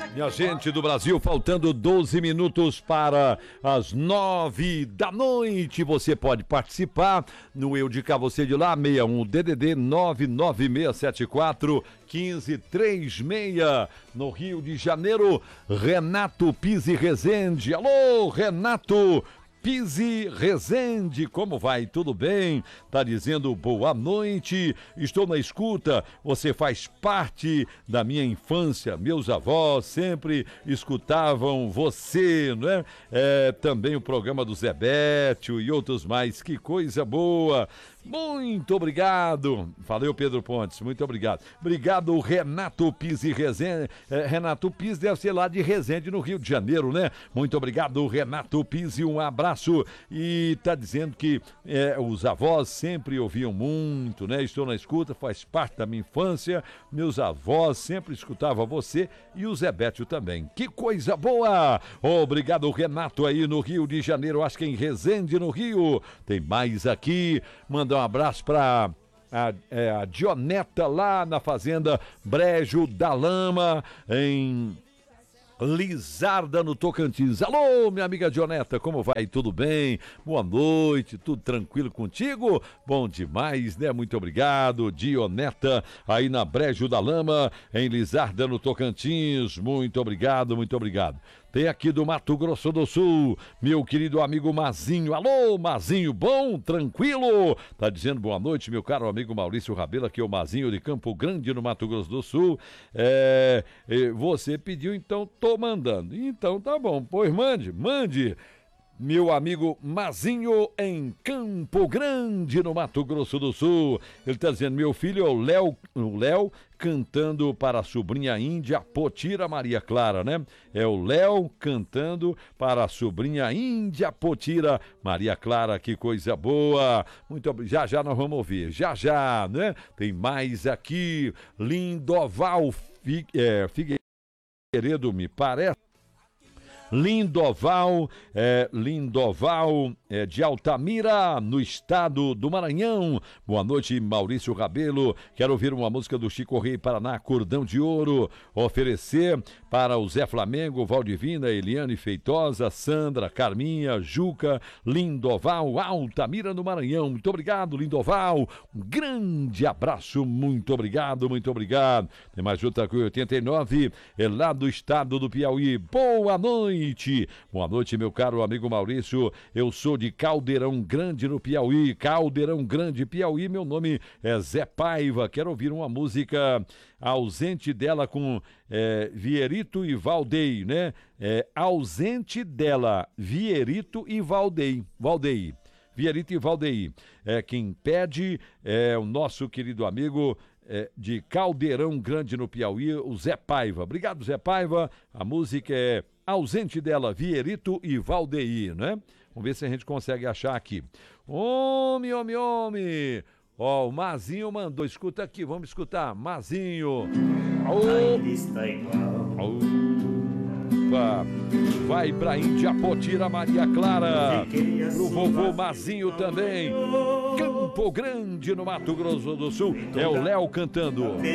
Minha gente do Brasil, faltando 12 minutos para as 9 da noite. Você pode participar no Eu de Cá, Você de Lá, 61 DDD 99674 1536. No Rio de Janeiro, Renato Pizzi Rezende. Alô, Renato Pizzi Rezende, como vai? Tudo bem? Tá dizendo boa noite, estou na escuta, você faz parte da minha infância, meus avós sempre escutavam você, né? Também o programa do Zé Bétio e outros mais, que coisa boa. Muito obrigado. Valeu, Pedro Pontes, muito obrigado. Obrigado, Renato Pizzi Rezende. Renato Pizzi deve ser lá de Rezende, no Rio de Janeiro, né? Muito obrigado, Renato Pizzi, um abraço. E tá dizendo que os avós sempre ouviam muito, né? Estou na escuta, faz parte da minha infância. Meus avós sempre escutavam você e o Zé Bétio também. Que coisa boa! Obrigado, Renato, aí no Rio de Janeiro, acho que em Rezende, no Rio. Tem mais aqui, mandar um abraço para a Dioneta lá na fazenda Brejo da Lama, em Lizarda, no Tocantins. Alô, minha amiga Dioneta, como vai? Tudo bem? Boa noite, tudo tranquilo contigo? Bom demais, né? Muito obrigado, Dioneta, aí na Brejo da Lama, em Lizarda, no Tocantins. Muito obrigado, muito obrigado. Tem aqui do Mato Grosso do Sul, meu querido amigo Mazinho. Alô, Mazinho, bom? Tranquilo? Tá dizendo boa noite, meu caro amigo Maurício Rabelo, aqui é o Mazinho de Campo Grande, no Mato Grosso do Sul. Você pediu, então tô mandando. Então tá bom, pois mande. Meu amigo Mazinho em Campo Grande, no Mato Grosso do Sul. Ele tá dizendo, meu filho é o Léo cantando para a sobrinha índia Potira Maria Clara, né? É o Léo cantando para a sobrinha índia Potira Maria Clara, que coisa boa. Muito obrigado. Já nós vamos ouvir, já, né? Tem mais aqui, Lindoval Figueiredo, me parece. Lindoval de Altamira, no estado do Maranhão. Boa noite, Maurício Rabelo. Quero ouvir uma música do Chico Rei Paraná, Cordão de Ouro. Oferecer para o Zé Flamengo, Valdivina, Eliane Feitosa, Sandra, Carminha, Juca, Lindoval, Altamira, no Maranhão. Muito obrigado, Lindoval. Um grande abraço, muito obrigado. Tem mais outra coisa, 89, lá do estado do Piauí. Boa noite. Boa noite, meu caro amigo Maurício. Eu sou de Caldeirão Grande, no Piauí. Caldeirão Grande, Piauí. Meu nome é Zé Paiva. Quero ouvir uma música ausente dela com Vierito e Valdei, né? Ausente dela, Vierito e Valdei. Vierito e Valdei. Quem pede é o nosso querido amigo de Caldeirão Grande, no Piauí, o Zé Paiva. Obrigado, Zé Paiva. A música é Ausente dela, Vierito e Valdeir, né? Vamos ver se a gente consegue achar aqui. Homem! Ó, o Mazinho mandou, escuta aqui, vamos escutar. Mazinho. Ainda está igual. Opa! Vai pra Índia Potira Maria Clara. Pro vovô Mazinho também. Campo Grande, no Mato Grosso do Sul. É o Léo cantando.